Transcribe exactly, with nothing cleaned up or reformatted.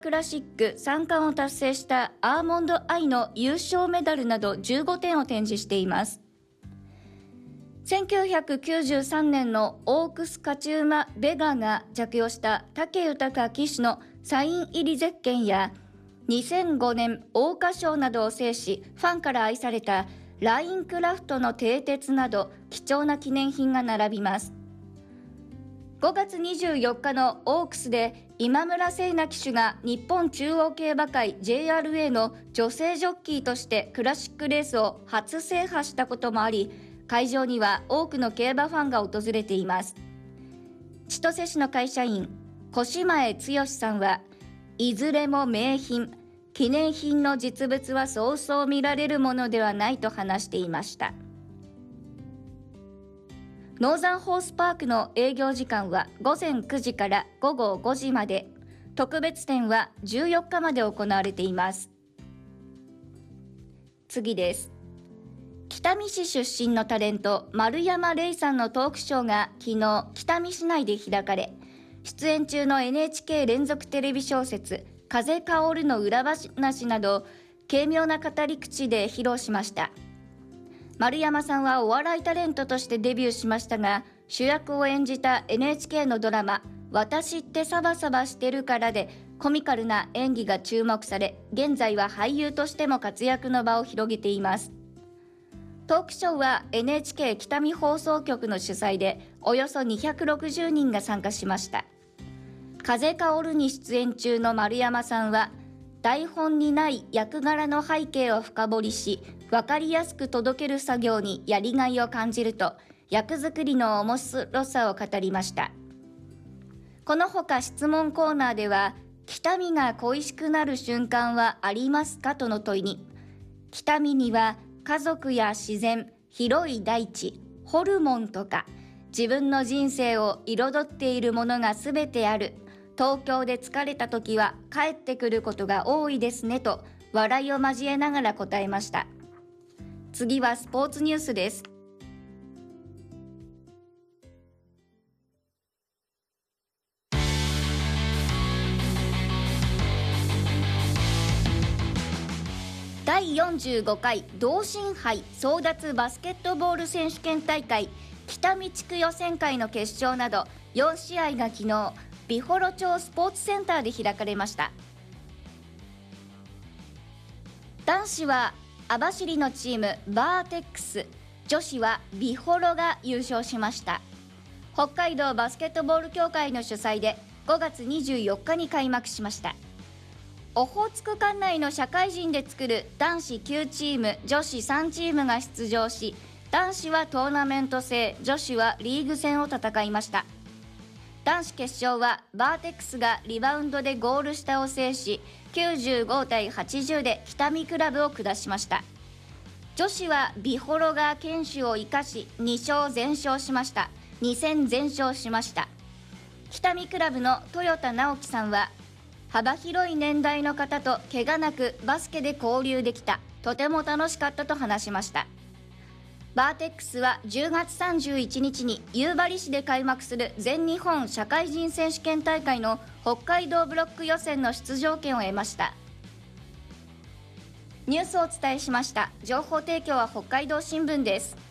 クラシックさん冠を達成したアーモンドアイの優勝メダルなどじゅうごてんを展示しています。せんきゅうひゃくきゅうじゅうさんねんのオークス勝ち馬ベガが着用した武豊騎手のサイン入りゼッケンや、にせんごねん桜花賞などを制しファンから愛されたラインクラフトの蹄鉄など貴重な記念品が並びます。ごがつにじゅうよっかのオークスで今村聖奈騎手が日本中央競馬会 ジェイアールエー の女性ジョッキーとしてクラシックレースを初制覇したこともあり、会場には多くの競馬ファンが訪れています。千歳市の会社員越前剛さんは、いずれも名品、記念品の実物はそうそう見られるものではないと話していました。ノーザンホースパークの営業時間はごぜんくじからごごごじまで、特別展はじゅうよっかまで行われています。次です。北見市出身のタレント丸山礼さんのトークショーが昨日北見市内で開かれ、出演中の エヌエイチケー 連続テレビ小説風薫るの裏話など軽妙な語り口で披露しました。丸山さんはお笑いタレントとしてデビューしましたが、主役を演じた エヌエイチケー のドラマ私ってサバサバしてるからでコミカルな演技が注目され、現在は俳優としても活躍の場を広げています。トークショーは エヌエイチケー 北見放送局の主催で、およそにひゃくろくじゅうにんが参加しました。風薫るに出演中の丸山さんは、台本にない役柄の背景を深掘りし、分かりやすく届ける作業にやりがいを感じると、役作りの面白さを語りました。このほか質問コーナーでは、北見が恋しくなる瞬間はありますかとの問いに、北見には家族や自然、広い大地、ホルモンとか、自分の人生を彩っているものがすべてある。東京で疲れた時は帰ってくることが多いですねと笑いを交えながら答えました。次はスポーツニュースです。だいよんじゅうごかい同心杯争奪バスケットボール選手権大会北見地区予選会の決勝などよんしあいが昨日美幌町スポーツセンターで開かれました。男子は網走のチームバーテックス、女子は美幌が優勝しました。北海道バスケットボール協会の主催でごがつにじゅうよっかに開幕しました。オホーツク管内の社会人で作る男子きゅうチーム、女子さんチームが出場し、男子はトーナメント制、女子はリーグ戦を戦いました。男子決勝はバーテックスがリバウンドでゴール下を制し、きゅうじゅうごたいはちじゅうで北見クラブを下しました。女子は美幌が堅守を生かしに勝全勝しました。に戦全勝しました。北見クラブの豊田直樹さんは、幅広い年代の方と怪我なくバスケで交流できた、とても楽しかったと話しました。バーテックスはじゅうがつさんじゅういちにちに夕張市で開幕する全日本社会人選手権大会の北海道ブロック予選の出場権を得ました。ニュースをお伝えしました。情報提供は北海道新聞です。